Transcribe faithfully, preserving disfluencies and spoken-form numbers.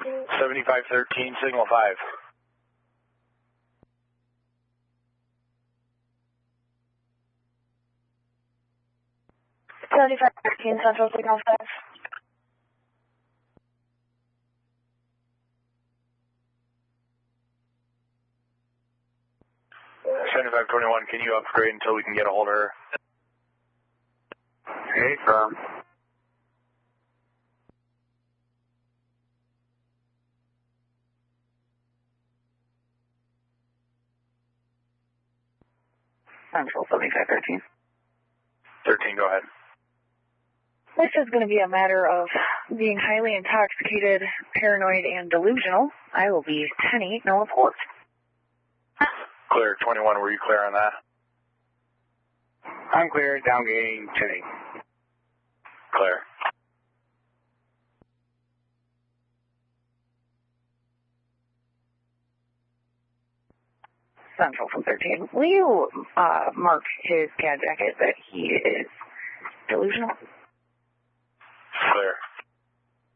seventy-five thirteen, signal five. seventy-five thirteen, Central, signal five. seventy-five twenty-one, can you upgrade until we can get a hold of her? Hey, firm. Central, seventy-five thirteen. thirteen, go ahead. This is going to be a matter of being highly intoxicated, paranoid, and delusional. I will be ten eight, no report. Clear, twenty-one, were you clear on that? I'm clear, down gain, ten eight. Clear. Central from thirteen. Will you uh, mark his C A D jacket that he is delusional?